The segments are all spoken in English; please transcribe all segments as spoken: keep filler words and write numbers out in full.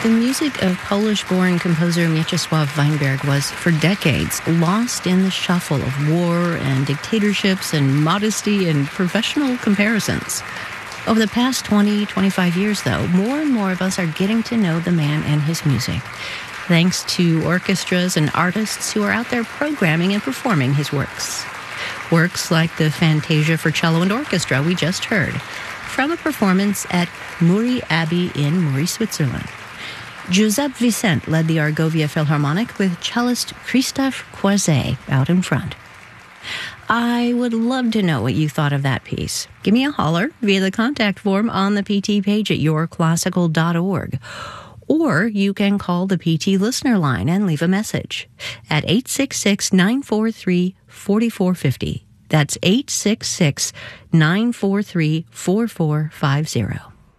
The music of Polish-born composer Mieczysław Weinberg was, for decades, lost in the shuffle of war and dictatorships and modesty and professional comparisons. Over the past twenty, twenty-five years, though, more and more of us are getting to know the man and his music, thanks to orchestras and artists who are out there programming and performing his works. Works like the Fantasia for Cello and Orchestra we just heard, from a performance at Muri Abbey in Muri, Switzerland. Giuseppe Vicente led the Argovia Philharmonic with cellist Christophe Croizet out in front. I would love to know what you thought of that piece. Give me a holler via the contact form on the P T page at your classical dot org. Or you can call the P T listener line and leave a message at eight six six, nine four three, four four five zero. That's eight six six, nine four three, four four five zero.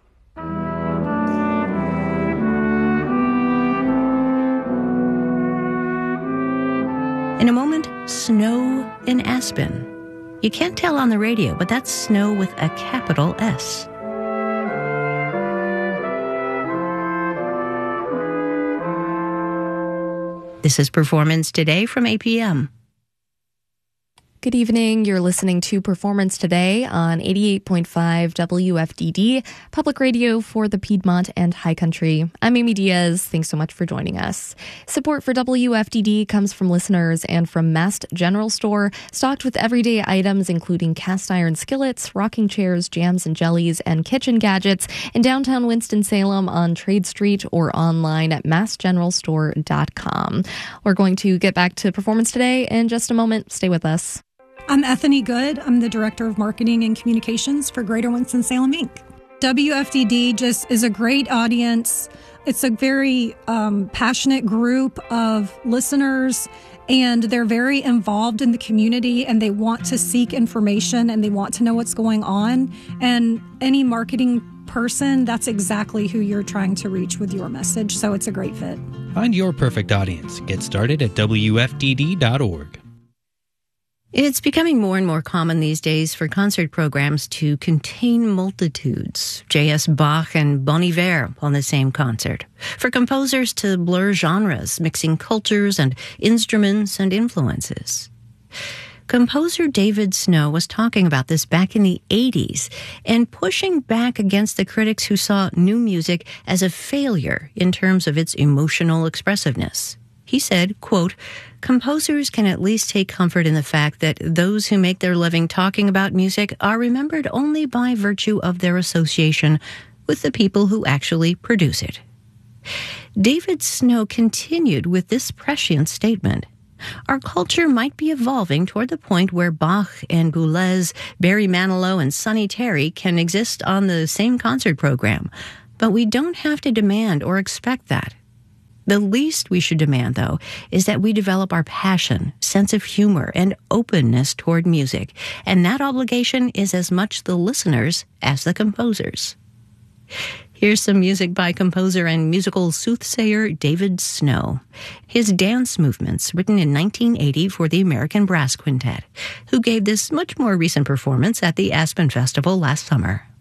In a moment, snow in Aspen. You can't tell on the radio, but that's snow with a capital S. This is Performance Today from A P M. Good evening. You're listening to Performance Today on eighty-eight point five W F D D, public radio for the Piedmont and High Country. I'm Amy Diaz. Thanks so much for joining us. Support for W F D D comes from listeners and from Mast General Store, stocked with everyday items including cast iron skillets, rocking chairs, jams and jellies, and kitchen gadgets in downtown Winston-Salem on Trade Street or online at mast general store dot com. We're going to get back to Performance Today in just a moment. Stay with us. I'm Ethany Good. I'm the Director of Marketing and Communications for Greater Winston-Salem, Incorporated. W F D D just is a great audience. It's a very um, passionate group of listeners, and they're very involved in the community, and they want to seek information, and they want to know what's going on. And any marketing person, that's exactly who you're trying to reach with your message, so it's a great fit. Find your perfect audience. Get started at W F D D dot org. It's becoming more and more common these days for concert programs to contain multitudes, J S Bach and Bon Iver on the same concert, for composers to blur genres, mixing cultures and instruments and influences. Composer David Snow was talking about this back in the eighties and pushing back against the critics who saw new music as a failure in terms of its emotional expressiveness. He said, quote, "Composers can at least take comfort in the fact that those who make their living talking about music are remembered only by virtue of their association with the people who actually produce it." David Snow continued with this prescient statement. Our culture might be evolving toward the point where Bach and Boulez, Barry Manilow, and Sonny Terry can exist on the same concert program, but we don't have to demand or expect that. The least we should demand, though, is that we develop our passion, sense of humor, and openness toward music, and that obligation is as much the listeners as the composers. Here's some music by composer and musical soothsayer David Snow. His Dance Movements, written in nineteen eighty for the American Brass Quintet, who gave this much more recent performance at the Aspen Festival last summer.